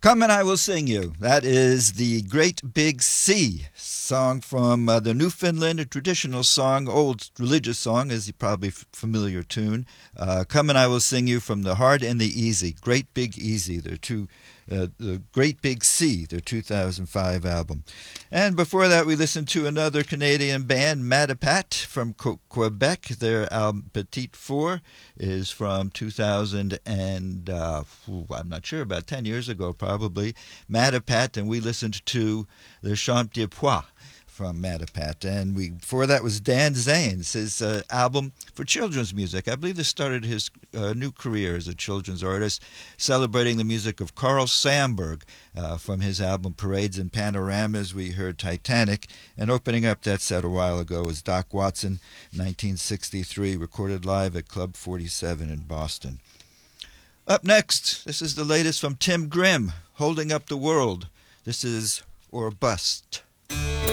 Come and I Will Sing You. That is the Great Big Sea song from the Newfoundland, a traditional song, old religious song, is probably familiar tune. Come and I Will Sing You from the Hard and the Easy. Great Big Easy, the Great Big Sea, their 2005 album. And before that, we listened to another Canadian band, Matapat from Quebec. Their album Petite Four is from 2000 and I'm not sure, about 10 years ago probably. Matapat, and we listened to the Chant des Pois from Matapat. And before that was Dan Zanes, his album for children's music. I believe this started his new career as a children's artist, celebrating the music of Carl Sandburg. From his album Parades and Panoramas, we heard Titanic, and opening up that set a while ago was Doc Watson, 1963, recorded live at Club 47 in Boston. Up next, this is the latest from Tim Grimm, Holding Up the World. This is Or Bust.